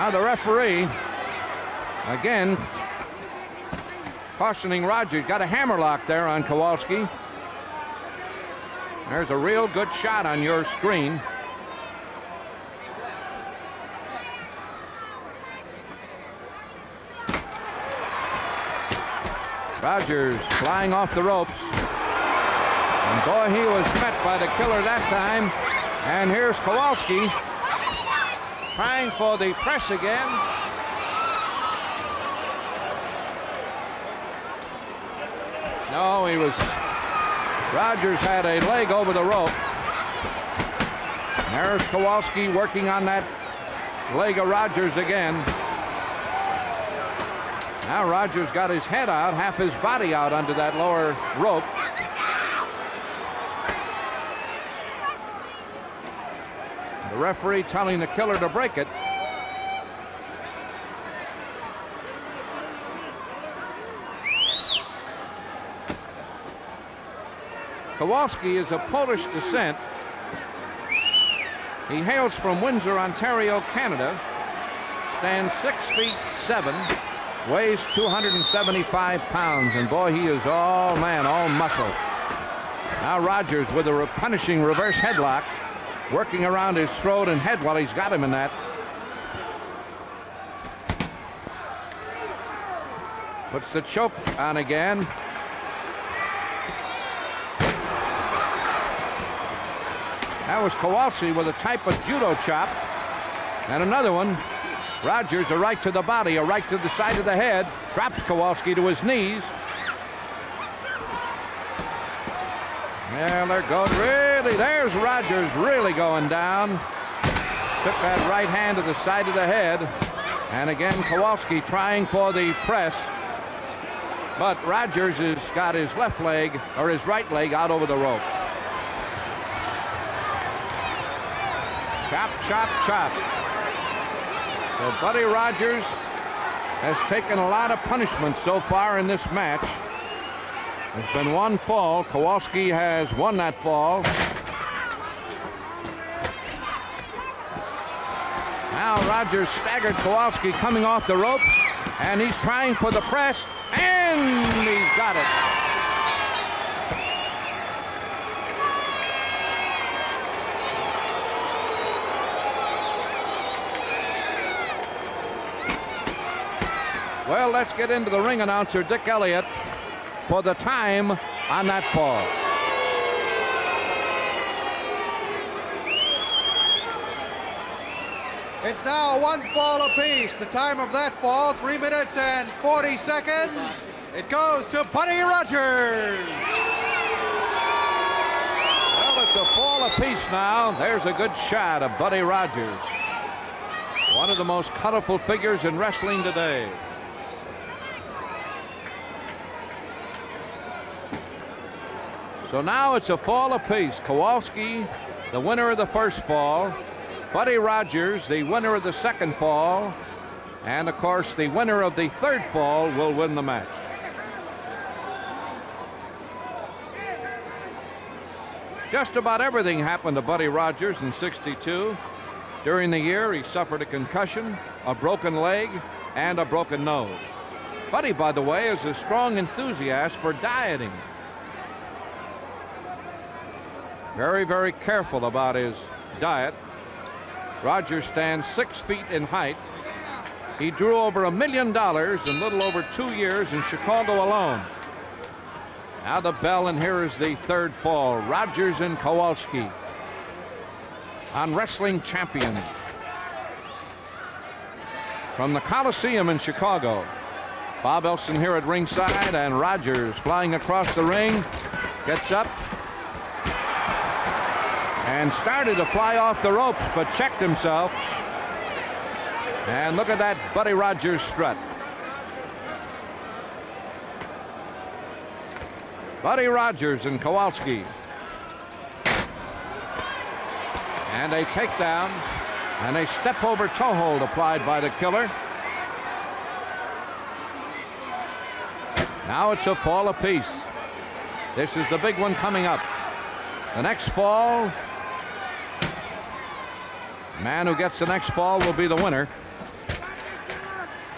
Now the referee, again, cautioning Rogers. Got a hammerlock there on Kowalski. There's a real good shot on your screen. Rogers flying off the ropes. And boy, he was met by the killer that time. And here's Kowalski trying for the press again. No, Rogers had a leg over the rope. And there's Kowalski working on that leg of Rogers again. Now Rogers got his head out, half his body out under that lower rope. The referee telling the killer to break it. Kowalski is of Polish descent. He hails from Windsor, Ontario, Canada. Stands 6'7", weighs 275 pounds, and boy, he is all muscle. Now Rogers with a punishing reverse headlock, working around his throat and head while he's got him in that. Puts the choke on again. That was Kowalski with a type of judo chop. And another one. Rogers, a right to the body, a right to the side of the head. Drops Kowalski to his knees. Yeah, they're going really. There's Rogers really going down. Took that right hand to the side of the head. And again, Kowalski trying for the press. But Rogers has got his left leg, or his right leg, out over the rope. Chop, chop, chop. So Buddy Rogers has taken a lot of punishment so far in this match. There's been one fall. Kowalski has won that fall. Now Rogers staggered Kowalski coming off the ropes, and he's trying for the press, and he's got it. Well, let's get into the ring announcer, Dick Elliott, for the time on that fall. It's now 1 fall apiece. The time of that fall, 3 minutes and 40 seconds. It goes to Buddy Rogers. Well, it's a fall apiece now. There's a good shot of Buddy Rogers. One of the most colorful figures in wrestling today. So now it's a fall apiece. Kowalski, the winner of the first fall. Buddy Rogers, the winner of the second fall. And of course, the winner of the third fall will win the match. Just about everything happened to Buddy Rogers in '62. During the year, he suffered a concussion, a broken leg, and a broken nose. Buddy, by the way, is a strong enthusiast for dieting. Very, very careful about his diet. Rogers stands 6 feet in height. He drew over $1 million in little over 2 years in Chicago alone. Now the bell, and here is the third fall. Rogers and Kowalski on Wrestling Champions. From the Coliseum in Chicago. Bob Elson here at ringside, and Rogers flying across the ring. Gets up. And started to fly off the ropes, but checked himself. And look at that Buddy Rogers strut. Buddy Rogers and Kowalski. And a takedown and a step over toe hold applied by the killer. Now it's a fall apiece. This is the big one coming up. The next fall, the man who gets the next fall will be the winner.